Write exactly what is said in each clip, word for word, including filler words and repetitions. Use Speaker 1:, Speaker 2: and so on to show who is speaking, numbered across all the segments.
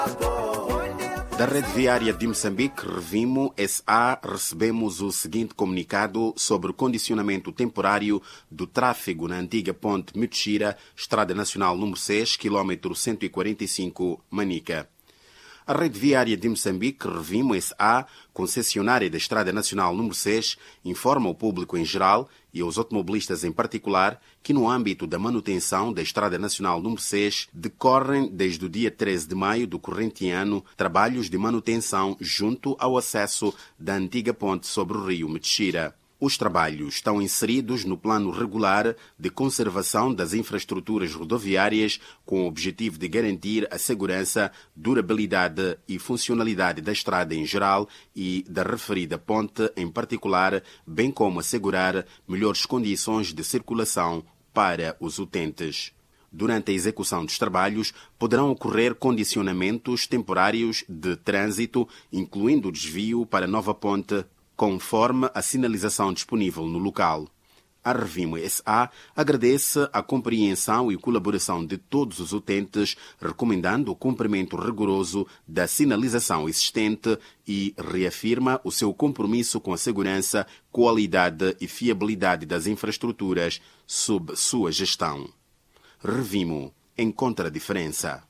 Speaker 1: Da Rede Viária de Moçambique, Revimo S A, recebemos o seguinte comunicado sobre o condicionamento temporário do tráfego na antiga ponte Mutshira, Estrada Nacional número seis, quilômetro cento e quarenta e cinco, Manica. A Rede Viária de Moçambique, Revimo S A, concessionária da Estrada Nacional número seis, informa o público em geral e aos automobilistas em particular que no âmbito da manutenção da Estrada Nacional número seis decorrem desde o dia treze de maio do corrente ano trabalhos de manutenção junto ao acesso da antiga ponte sobre o rio Mutshira. Os trabalhos estão inseridos no plano regular de conservação das infraestruturas rodoviárias com o objetivo de garantir a segurança, durabilidade e funcionalidade da estrada em geral e da referida ponte em particular, bem como assegurar melhores condições de circulação para os utentes. Durante a execução dos trabalhos, poderão ocorrer condicionamentos temporários de trânsito, incluindo o desvio para a nova ponte, conforme a sinalização disponível no local. A Revimo S A agradece a compreensão e colaboração de todos os utentes, recomendando o cumprimento rigoroso da sinalização existente e reafirma o seu compromisso com a segurança, qualidade e fiabilidade das infraestruturas sob sua gestão. Revimo, encontra a diferença.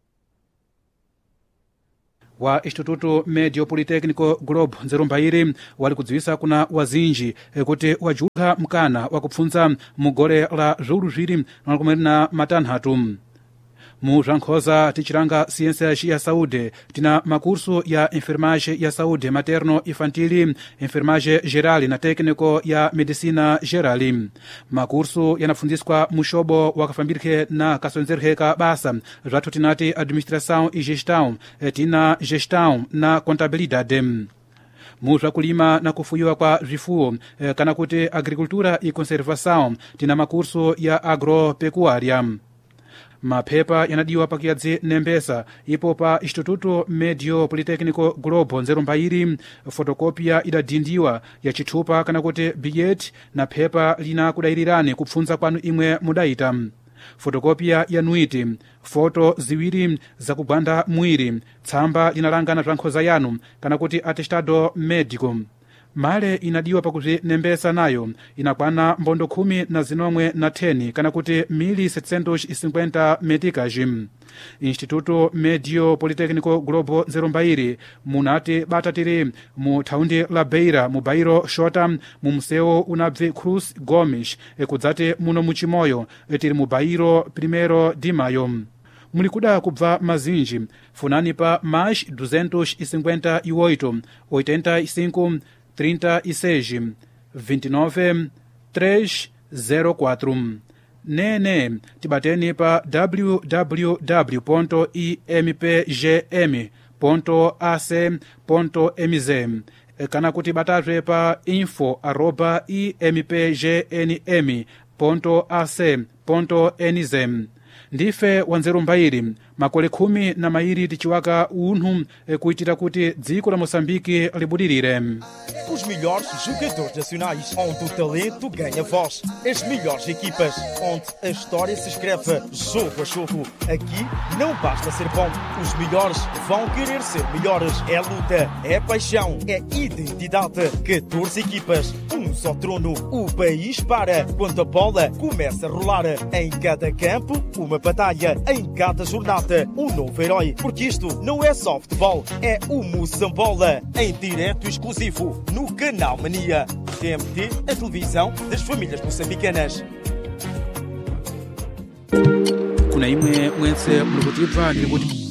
Speaker 2: Wa Instituto Medio Politécnico Globo Nzerumbairi wali kudziwisa kuna wazinji kuti wajuka mkana wakupfunza mugore la zulu zviri nakumene na matanhatu. Mu Jankhoza tichiranga ciência ya saúde tina makurso ya enfermagem ya saúde materno infantil, enfermagem geral na técnico ya medicina geral. Makurso yanapfunziswa mushobo wakafambirike na kasonzerhe ka basa zvathu tinati administração e gestão, tina gestão na contabilidade. Mu zvakulima na kufuyiwa kwa zvifuwo kana kuti agricultura e conservação tina makurso ya agropecuária. Maphepa yanadiwa pakiyadzi nembesa ipo pa Instituto Medio Politécnico Globo Nzerumbairi, fotokopia idadindiwa ya chithupa kana kuti bilhete na phepa lina kudayirirani kupfunza kwanu imwe mudaita. Fotokopia yanuiti, foto ziwiri zakugwanda mwiri, tsamba linalangana zvankhoza yanu kana kuti atestado médico. Male inadiwa pakuzvinembesa nayo inakwana mbondo khumi na zinomwe na theni kana kuti mili setecentos e cinquenta meticas. Instituto Medio Politécnico Globo Nzerumbairi munati bata tiri mu thaundi la Beira mu bairo Xota mu museu unabve Cruz Gomes ekudzati muno muchimoyo tiri mu bairo Primeiro de Maio. Mulikuda kubva mazinji funani pa mais duzentos e cinquenta e oito, oitenta e cinco, trinta e seis, vinte e nove, trezentos e quatro. Nene tibateni pa w w w ponto i m p g m ponto a c ponto m z kana kuti batazve pa info arroba i m p g n m ponto a c ponto n z. Ndife Wanzerumbairi makole khumi na mairi tichiwaka unhu kuitira kuti dziko la Moçambique libudirire.
Speaker 3: Os melhores jogadores nacionais, onde o talento ganha voz. As melhores equipas, onde a história se escreve jogo a jogo. Aqui não basta ser bom, os melhores vão querer ser melhores. É luta, é paixão, é identidade. catorze equipas, um só trono. O país para quando a bola começa a rolar. Em cada campo, uma batalha. Em cada jornada, um novo herói. Porque isto não é só futebol, é o Moçambola. Em direto exclusivo, no Canal Mania. T M T, a televisão das famílias moçambicanas.
Speaker 2: Kuna imwe mwense mulikutiva nilikuti